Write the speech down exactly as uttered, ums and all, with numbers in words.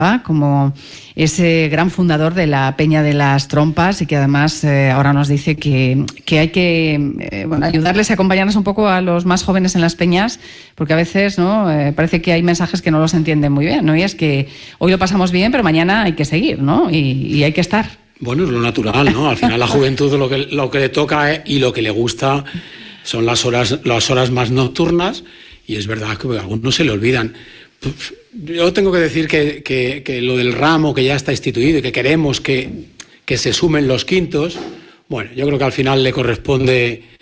como ese gran fundador de la Peña de las Trompas y que además eh, ahora nos dice que, que hay que eh, bueno, ayudarles y acompañarles un poco a los más jóvenes en las peñas, porque a veces no eh, parece que hay mensajes que no los entienden muy bien, ¿no? Y es que hoy lo pasamos bien, pero mañana hay que seguir, ¿no? Y, y hay que estar. Bueno, es lo natural, ¿no? Al final la juventud lo que, lo que le toca eh, y lo que le gusta son las horas, las horas más nocturnas, y es verdad que a algunos se le olvidan. Yo tengo que decir que, que, que lo del ramo que ya está instituido y que queremos que, que se sumen los quintos, bueno, yo creo que al final le corresponde